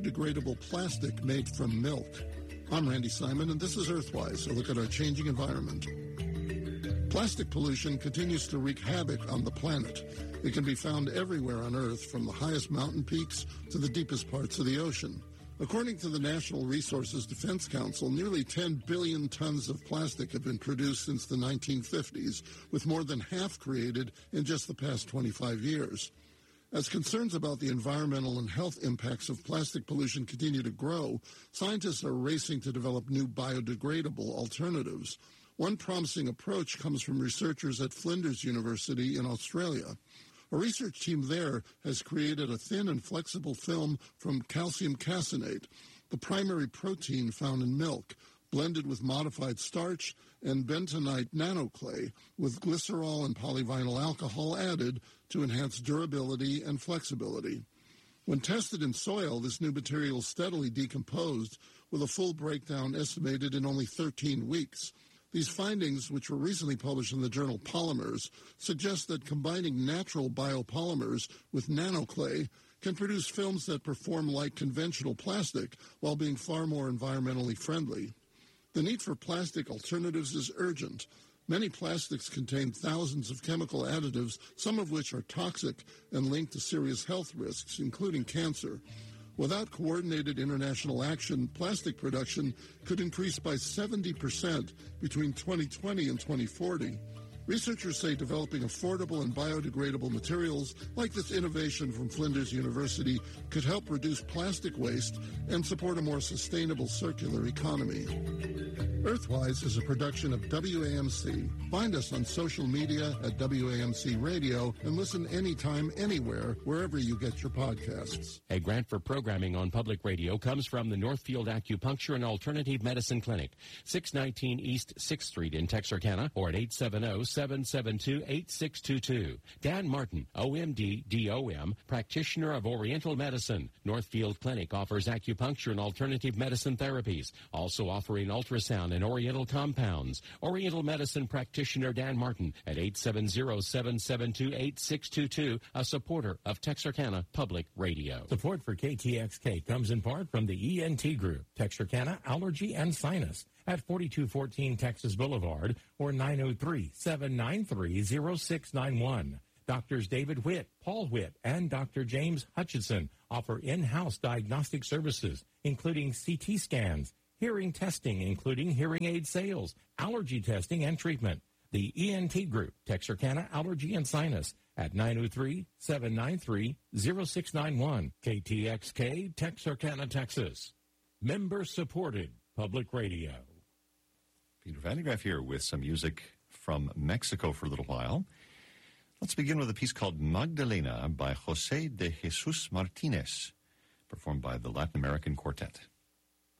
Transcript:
biodegradable plastic made from milk. I'm Randy Simon, and this is Earthwise, a look at our changing environment. Plastic pollution continues to wreak havoc on the planet. It can be found everywhere on Earth, from the highest mountain peaks to the deepest parts of the ocean. According to the National Resources Defense Council, nearly 10 billion tons of plastic have been produced since the 1950s, with more than half created in just the past 25 years. As concerns about the environmental and health impacts of plastic pollution continue to grow, scientists are racing to develop new biodegradable alternatives. One promising approach comes from researchers at Flinders University in Australia. A research team there has created a thin and flexible film from calcium caseinate, the primary protein found in milk, blended with modified starch and bentonite nanoclay with glycerol and polyvinyl alcohol added to enhance durability and flexibility. When tested in soil, this new material steadily decomposed, with a full breakdown estimated in only 13 weeks. These findings, which were recently published in the journal Polymers, suggest that combining natural biopolymers with nanoclay can produce films that perform like conventional plastic while being far more environmentally friendly. The need for plastic alternatives is urgent. Many plastics contain thousands of chemical additives, some of which are toxic and linked to serious health risks, including cancer. Without coordinated international action, plastic production could increase by 70% between 2020 and 2040. Researchers say developing affordable and biodegradable materials like this innovation from Flinders University could help reduce plastic waste and support a more sustainable circular economy. Earthwise is a production of WAMC. Find us on social media at WAMC Radio and listen anytime, anywhere, wherever you get your podcasts. A grant for programming on public radio comes from the Northfield Acupuncture and Alternative Medicine Clinic, 619 East 6th Street in Texarkana, or at 870-772-8622. Dan Martin, OMD, DOM, practitioner of Oriental Medicine. Northfield Clinic offers acupuncture and alternative medicine therapies, also offering ultrasound and Oriental compounds. Oriental Medicine practitioner Dan Martin at 870-772-8622, a supporter of Texarkana Public Radio. Support for KTXK comes in part from the ENT Group, Texarkana Allergy and Sinus, at 4214 Texas Boulevard or 903-793-0691. Doctors David Witt, Paul Witt, and Dr. James Hutchinson offer in-house diagnostic services, including CT scans, hearing testing, including hearing aid sales, allergy testing, and treatment. The ENT Group, Texarkana Allergy and Sinus, at 903-793-0691. KTXK, Texarkana, Texas. Member-supported public radio. Peter Van de Graaff here with some music from Mexico for a little while. Let's begin with a piece called Magdalena by José de Jesus Martínez, performed by the Latin American Quartet.